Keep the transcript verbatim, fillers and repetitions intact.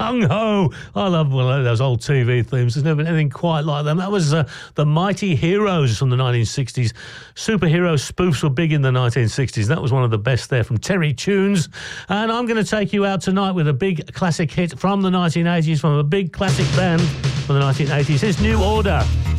gung-ho. I love one of those old T V themes. There's never been anything quite like them. That was uh, the Mighty Heroes from the nineteen sixties. Superhero spoofs were big in the nineteen sixties. That was one of the best there from Terry Tunes. And I'm going to take you out tonight with a big classic hit from the nineteen eighties, from a big classic band from the nineteen eighties. It's New Order.